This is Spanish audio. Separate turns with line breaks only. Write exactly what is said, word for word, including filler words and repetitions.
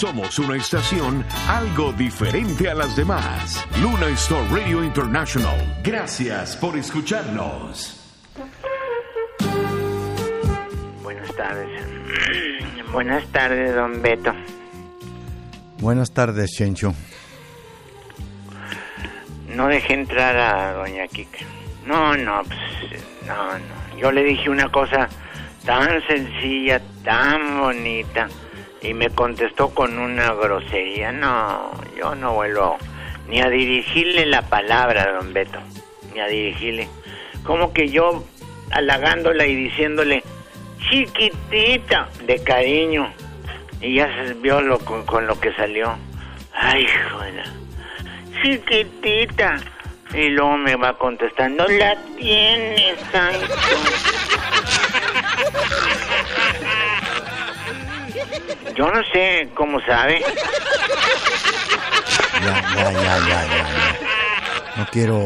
Somos una estación algo diferente a las demás. Luna Star Radio International. Gracias por escucharnos.
Buenas tardes. Buenas tardes, don Beto.
Buenas tardes, Chencho.
No dejé entrar a doña Kika. No, no, pues, no, no. Yo le dije una cosa tan sencilla, tan bonita, y me contestó con una grosería. No, yo no vuelvo ni a dirigirle la palabra, don Beto, ni a dirigirle. Como que yo halagándola y diciéndole chiquitita de cariño, y ya se vio lo, con, con lo que salió. Ay, joder, chiquitita. Y luego me va contestando, la tienes, Sancho. Yo no sé cómo sabe.
Ya, ya, ya, ya, ya, ya. No quiero